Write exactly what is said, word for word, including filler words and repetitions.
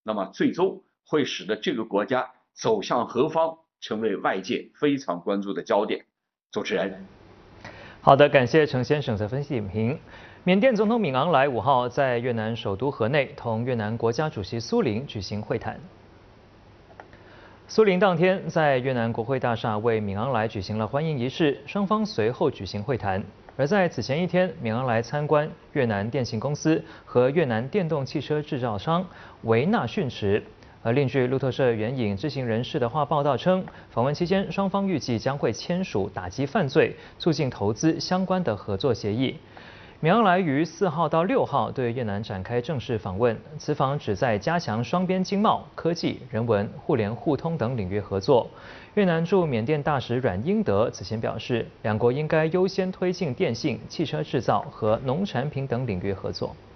那么最终会使得这个国家走向何方，成为外界非常关注的焦点。主持人， 好的，感谢陈先生的分析点评。缅甸总统敏昂莱五号在越南首都河内同越南国家主席苏林举行会谈。苏林当天在越南国会大厦为敏昂莱举行了欢迎仪式，双方随后举行会谈。而在此前一天，敏昂莱参观越南电信公司和越南电动汽车制造商维纳讯时。而另据路透社援引知情人士的话报道称，访问期间双方预计将会签署打击犯罪、促进投资相关的合作协议。敏昂莱于四号到六号对越南展开正式访问，此访旨在加强双边经贸、科技、人文、互联互通等领域合作。越南驻缅甸大使阮英德此前表示，两国应该优先推进电信、汽车制造和农产品等领域合作。